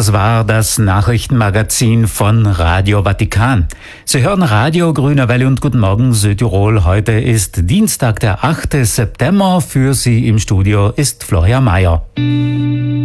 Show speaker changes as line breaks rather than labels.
Das war das Nachrichtenmagazin von Radio Vatikan. Sie hören Radio Grüne Welle und Guten Morgen Südtirol. Heute ist Dienstag, der 8. September. Für Sie im Studio ist Florian Mayer.